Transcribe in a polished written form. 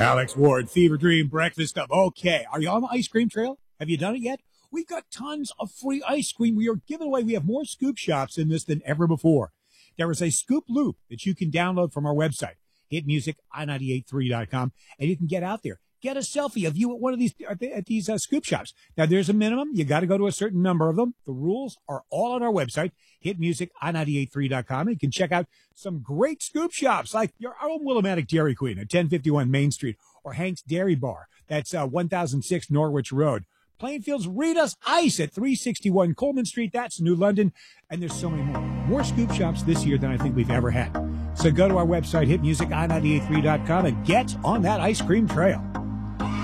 Alex Ward, Fever Dream Breakfast Up. Okay, are you on the ice cream trail? Have you done it yet? We've got tons of free ice cream we are giving away. We have more scoop shops in this than ever before. There is a scoop loop that you can download from our website, hitmusici983.com, and you can get out there. Get a selfie of you at one of these scoop shops. Now, there's a minimum. You got to go to a certain number of them. The rules are all on our website, hitmusici983.com. And you can check out some great scoop shops like your own Willimantic Dairy Queen at 1051 Main Street, or Hank's Dairy Bar. That's 1006 Norwich Road. Plainfield's Rita's Ice at 361 Coleman Street. That's New London. And there's so many more. More scoop shops this year than I think we've ever had. So go to our website, hitmusici983.com, and get on that ice cream trail.